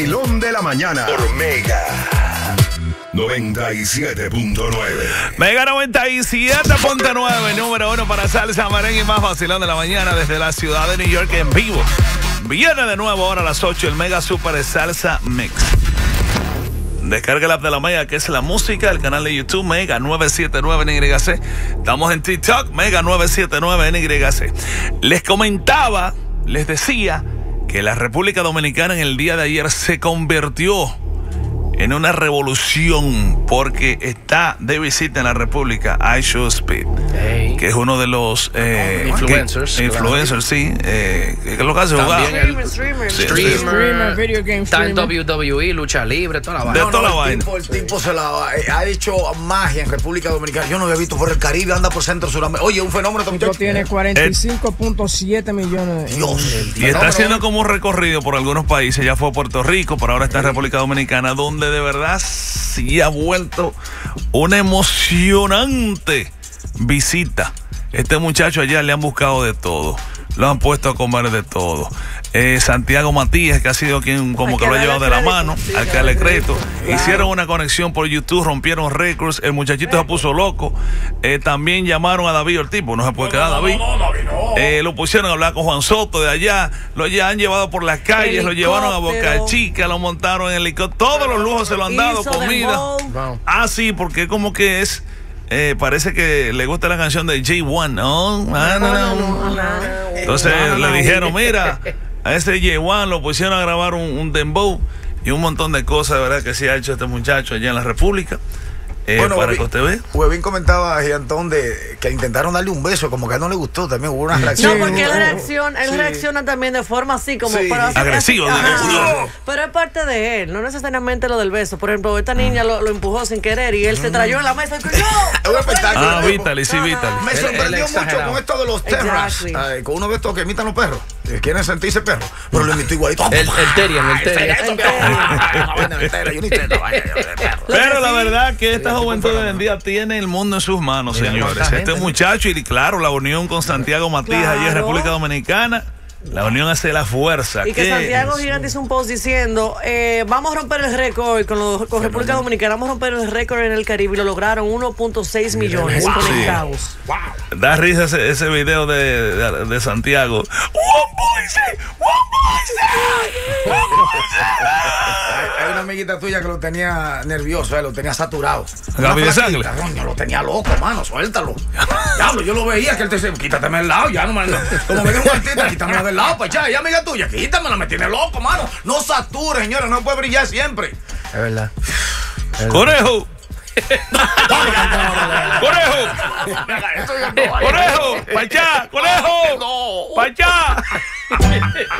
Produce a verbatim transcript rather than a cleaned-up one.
Vacilón de la mañana por Mega noventa y siete punto nueve. Mega noventa y siete punto nueve, número uno para salsa, merengue y más vacilón de la mañana desde la ciudad de New York en vivo. Viene de nuevo ahora a las ocho el Mega Super Salsa Mix. Descarga el app de la Mega, que es la música, el canal de YouTube Mega nueve siete nueve N Y C. Estamos en TikTok Mega nueve siete nueve N Y C. Les comentaba, les decía que la República Dominicana en el día de ayer se convirtió en una revolución porque está de visita en la República iShowSpeed, hey, que es uno de los eh, influencers, que, influencers, claro. Sí, eh, que es lo que hace jugar. Streamer, streamer, sí, streamer, streamer, video game está en W W E, lucha libre, toda la vaina. De toda no, la el vaina. Tipo, el sí. tipo se la ha hecho magia en República Dominicana. Yo no había visto por el Caribe, anda por Centro Suramérica. Oye, un fenómeno también. Tiene cuarenta y cinco punto siete millones. Dios. Y está haciendo como un recorrido por algunos países. Ya fue a Puerto Rico, pero ahora está en República Dominicana, donde de verdad sí ha vuelto una emocionante visita. Este muchacho allá le han buscado de todo, lo han puesto a comer de todo. Eh, Santiago Matías, que ha sido quien como que lo ha llevado de la mano, sí, al que le crédito. Claro. Hicieron una conexión por YouTube, rompieron récords, el muchachito se puso loco. Eh, también llamaron a David, el tipo, no se puede quedar David. No, no, no, David no. Eh, lo pusieron a hablar con Juan Soto de allá, lo ya han llevado por las calles, lo llevaron a Boca Chica, lo montaron en helicóptero, todos los lujos se lo han dado, comida. Ah, sí, porque como que es... Eh, parece que le gusta la canción de J uno, ¿no? Ah, no, no, no. Entonces le dijeron, mira, a ese J uno lo pusieron a grabar un, un dembow y un montón de cosas, de verdad, que sí ha hecho este muchacho allá en la República. Eh, bueno, para Huevín, que usted vea. Huevín comentaba a Giantón de que intentaron darle un beso, como que a él no le gustó, también hubo una reacción. No, porque él reacciona, él sí. reacciona también de forma así, como sí. para agresivo. Ajá, pero es parte de él, no necesariamente lo del beso. Por ejemplo, esta niña lo, lo empujó sin querer y él mm. se trayó en la mesa y ¡yo! Un espectáculo. Ah, Vitaly, sí, Vitaly. Me sorprendió mucho con esto de los terras, exactly. Con uno de estos que imitan los perros, que quieren sentirse perros, pero lo imitó igualito. El, el Terrier, el Terrier. Pero la verdad que esta juventud de hoy en día tiene el mundo en sus manos, señores. Este muchacho y claro, la unión con Santiago Matías claro. allí en República Dominicana. La unión hace la fuerza. Y que Santiago Gigante hizo un post diciendo, eh, vamos a romper el récord con, los, con República Dominicana, vamos a romper el récord en el Caribe y lo lograron uno punto seis millones wow. conectados. Sí. Wow. Da risa ese, ese video de, de, de Santiago. One poison, one poison, one poison. Hay una amiguita tuya que lo tenía nervioso, eh, lo tenía saturado. Gaby de sangre. Coño, lo tenía loco, mano, suéltalo. Diablo, yo lo veía que él te decía, quítateme el lado, ya no me. Como me dio un artista, quítamela del lado, pues ya, ya amiga tuya, quítamela, me tiene loco, mano. No sature, señores, no puede brillar siempre. Es verdad. Conejo. Conejo. Conejo. Pa' allá, conejo. Pa' allá.